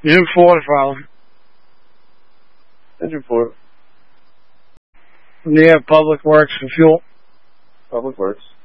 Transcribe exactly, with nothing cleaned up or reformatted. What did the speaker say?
Engine four is problem. Engine four. Yeah, Public Works and fuel. Public Works.